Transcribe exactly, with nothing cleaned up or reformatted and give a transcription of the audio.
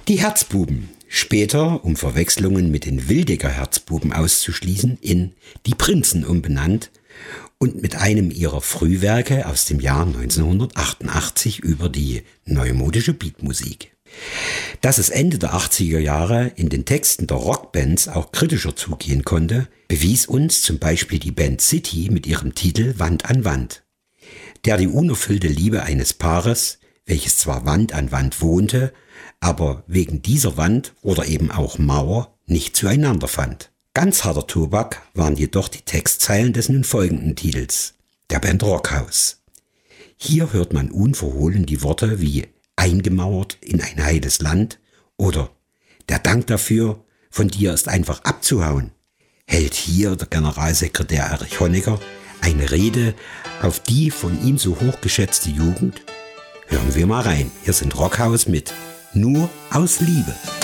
Die Herzbuben, später, um Verwechslungen mit den Wildecker Herzbuben auszuschließen, in Die Prinzen umbenannt und mit einem ihrer Frühwerke aus dem Jahr neunzehnhundertachtundachtzig über die neumodische Beatmusik. Dass es Ende der achtziger Jahre in den Texten der Rockbands auch kritischer zugehen konnte, bewies uns zum Beispiel die Band City mit ihrem Titel Wand an Wand, der die unerfüllte Liebe eines Paares, welches zwar Wand an Wand wohnte, aber wegen dieser Wand oder eben auch Mauer nicht zueinander fand. Ganz harter Tobak waren jedoch die Textzeilen des nun folgenden Titels, der Band Rockhaus. Hier hört man unverhohlen die Worte wie eingemauert in ein heiles Land oder der Dank dafür, von dir ist einfach abzuhauen. Hält hier der Generalsekretär Erich Honecker eine Rede auf die von ihm so hochgeschätzte Jugend? Hören wir mal rein. Hier sind Rockhaus mit Nur aus Liebe.